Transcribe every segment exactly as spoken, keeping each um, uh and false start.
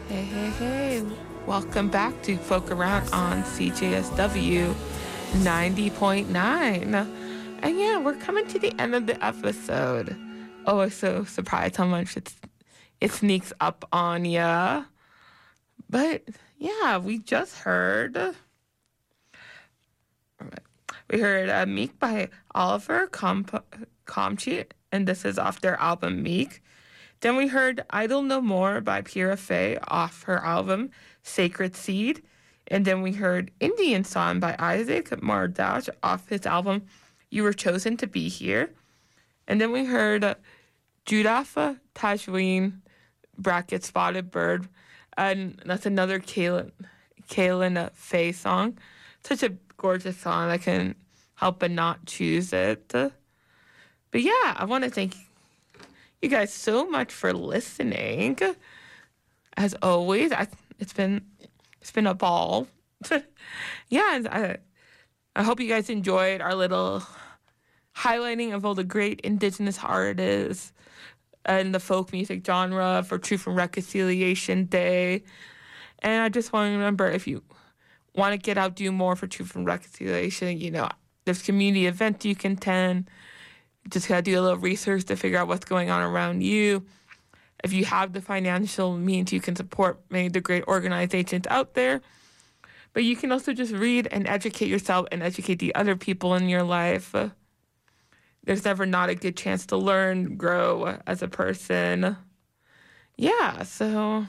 Hey, hey, hey. Welcome back to Folk Around on C J S W ninety point nine. And yeah, we're coming to the end of the episode. Oh, I'm so surprised how much it's, it sneaks up on ya. But yeah, we just heard... We heard uh, Meek by Oliver Comp- Comchi, and this is off their album Meek. Then we heard Idle No More by Pira Faye off her album Sacred Seed. And then we heard Indian Song by Isaac Mardash off his album You Were Chosen to Be Here. And then we heard uh, Judafa Tajween bracket Spotted Bird. And that's another Kaylin, Kaylin Faye song. Such a gorgeous song. I couldn't help but not choose it. But yeah, I want to thank you guys so much for listening. As always, I, it's been it's been a ball. yeah, I, I hope you guys enjoyed our little highlighting of all the great Indigenous artists and the folk music genre for Truth and Reconciliation Day. And I just want to remember, if you want to get out, do more for Truth and Reconciliation, you know, there's community events you can attend. Just gotta do a little research to figure out what's going on around you. If you have the financial means, you can support many of the great organizations out there. But you can also just read and educate yourself and educate the other people in your life. Uh, there's never not a good chance to learn, grow as a person. Yeah, so...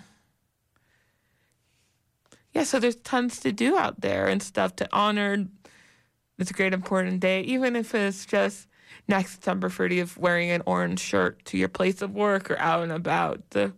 Yeah, so there's tons to do out there and stuff to honor this great important day, even if it's just next September thirtieth wearing an orange shirt to your place of work or out and about. The,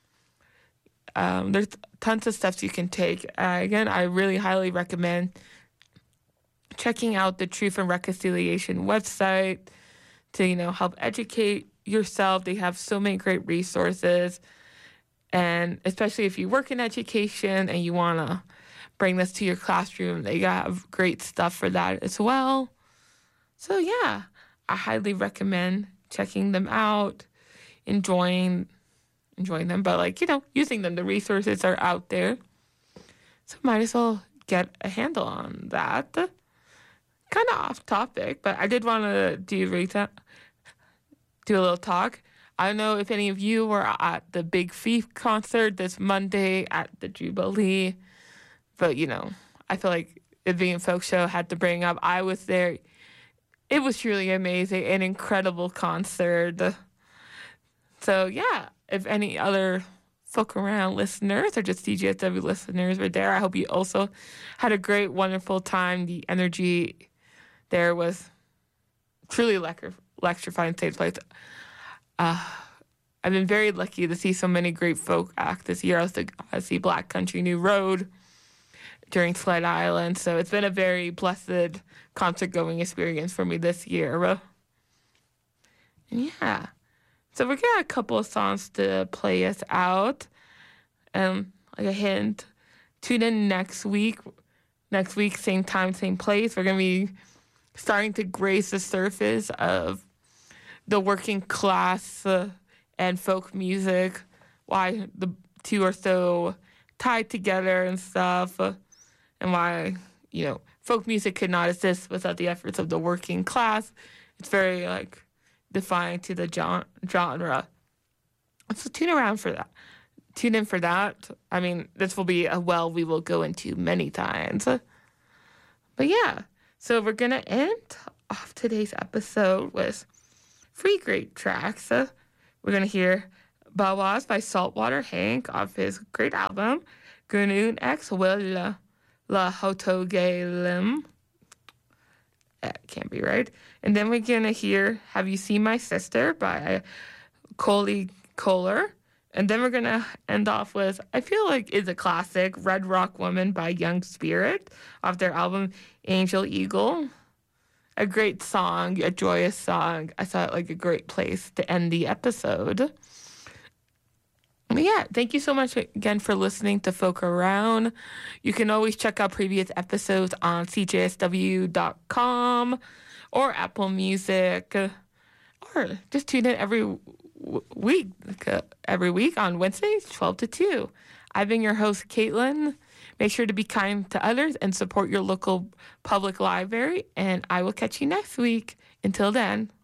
um, there's tons of steps you can take. Uh, again, I really highly recommend checking out the Truth and Reconciliation website to, you know, help educate yourself. They have so many great resources. And especially if you work in education and you want to bring this to your classroom, they have great stuff for that as well. So yeah, I highly recommend checking them out, enjoying enjoying them, but like, you know, using them. The resources are out there. So might as well get a handle on that. Kind of off topic, but I did want to do, Rita, do a little talk. I don't know if any of you were at the Big Thief concert this Monday at the Jubilee, but, you know, I feel like the Being Folk Show had to bring up. I was there. It was truly amazing, an incredible concert. So, yeah, if any other Folk Around listeners or just C J S W listeners were there, I hope you also had a great, wonderful time. The energy there was truly electrifying stage place. Uh, I've been very lucky to see so many great folk acts this year. I was to I see Black Country New Road during Sled Island, so it's been a very blessed concert-going experience for me this year. And yeah, so we got a couple of songs to play us out. Um, like a hint, tune in next week. Next week, same time, same place. We're gonna be starting to grace the surface of the working class uh, and folk music, why the two are so tied together and stuff, uh, and why, you know, folk music could not exist without the efforts of the working class. It's very, like, defining to the gen- genre. So tune around for that. Tune in for that. I mean, this will be a well we will go into many times. But yeah, so we're going to end off today's episode with three great tracks. Uh, we're going to hear Bawas by Saltwater Hank off his great album, Gunun X Will La Hotogelim. That can't be right. And then we're going to hear Have You Seen My Sister by Coley Kohler. And then we're going to end off with, I feel like is a classic, Red Rock Woman by Young Spirit off their album Angel Eagle. A great song, a joyous song. I thought like a great place to end the episode. But yeah, thank you so much again for listening to Folk Around. You can always check out previous episodes on C J S W dot com or Apple Music, or just tune in every w- week, every week on Wednesdays, twelve to two. I've been your host, Caitlin. Make sure to be kind to others and support your local public library, and I will catch you next week. Until then.